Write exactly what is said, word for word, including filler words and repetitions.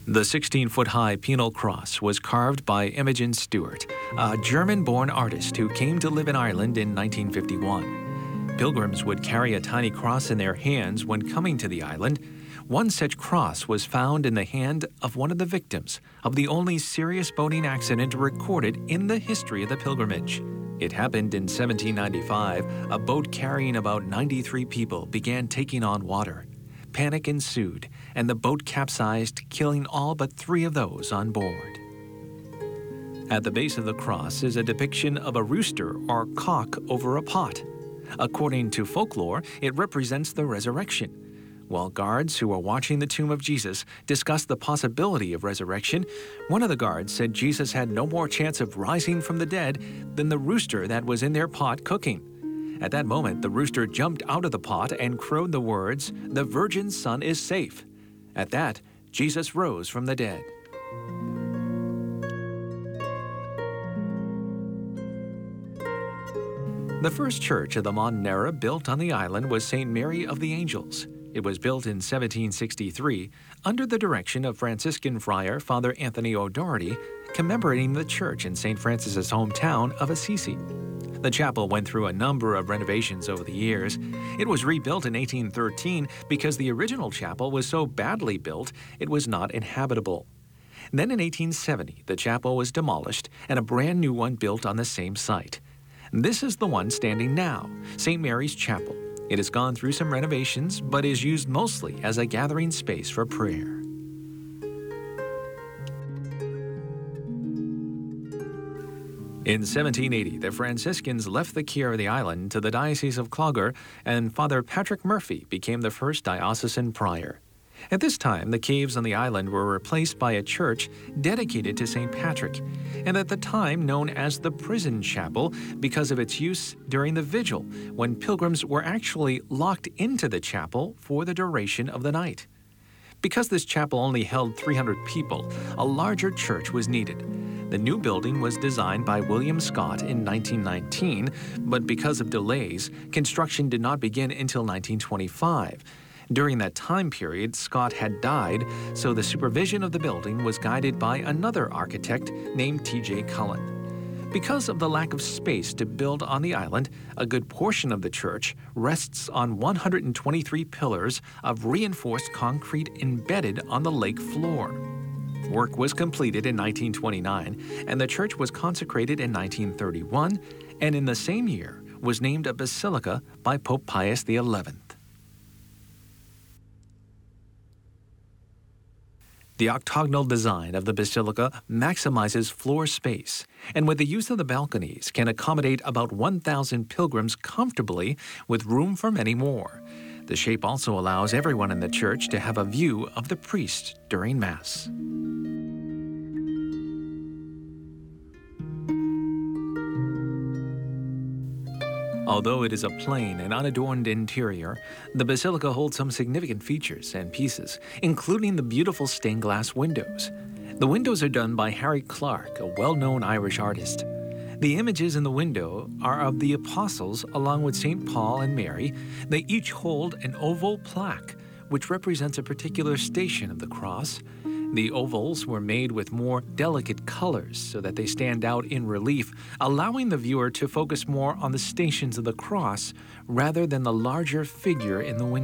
The sixteen-foot-high penal cross was carved by Imogen Stewart, a German-born artist who came to live in Ireland in nineteen fifty-one. Pilgrims would carry a tiny cross in their hands when coming to the island. One such cross was found in the hand of one of the victims of the only serious boating accident recorded in the history of the pilgrimage. It happened in seventeen ninety-five. A boat carrying about ninety-three people began taking on water. Panic ensued, and the boat capsized, killing all but three of those on board. At the base of the cross is a depiction of a rooster or cock over a pot. According to folklore, it represents the resurrection. While guards who were watching the tomb of Jesus discussed the possibility of resurrection, one of the guards said Jesus had no more chance of rising from the dead than the rooster that was in their pot cooking. At that moment, the rooster jumped out of the pot and crowed the words, "The virgin's son is safe." At that, Jesus rose from the dead. The first church of the modern era built on the island was Saint Mary of the Angels. It was built in seventeen sixty-three under the direction of Franciscan friar Father Anthony O'Doherty, commemorating the church in Saint Francis's hometown of Assisi. The chapel went through a number of renovations over the years. It was rebuilt in eighteen thirteen because the original chapel was so badly built it was not inhabitable. Then in eighteen seventy, the chapel was demolished and a brand new one built on the same site. This is the one standing now, Saint Mary's Chapel. It has gone through some renovations, but is used mostly as a gathering space for prayer. In seventeen eighty, the Franciscans left the care of the island to the Diocese of Clogher, and Father Patrick Murphy became the first diocesan prior. At this time, the caves on the island were replaced by a church dedicated to Saint Patrick, and at the time known as the Prison Chapel because of its use during the vigil, when pilgrims were actually locked into the chapel for the duration of the night. Because this chapel only held three hundred people, a larger church was needed. The new building was designed by William Scott in nineteen nineteen, but because of delays, construction did not begin until nineteen twenty-five. During that time period, Scott had died, so the supervision of the building was guided by another architect named T J Cullen. Because of the lack of space to build on the island, a good portion of the church rests on one hundred twenty-three pillars of reinforced concrete embedded on the lake floor. Work was completed in nineteen twenty-nine, and the church was consecrated in nineteen thirty-one, and in the same year was named a basilica by Pope Pius the eleventh. The octagonal design of the basilica maximizes floor space, and with the use of the balconies can accommodate about one thousand pilgrims comfortably with room for many more. The shape also allows everyone in the church to have a view of the priest during Mass. Although it is a plain and unadorned interior, the basilica holds some significant features and pieces, including the beautiful stained glass windows. The windows are done by Harry Clark, a well-known Irish artist. The images in the window are of the apostles along with Saint Paul and Mary. They each hold an oval plaque, which represents a particular station of the cross. The ovals were made with more delicate colors so that they stand out in relief, allowing the viewer to focus more on the stations of the cross rather than the larger figure in the window.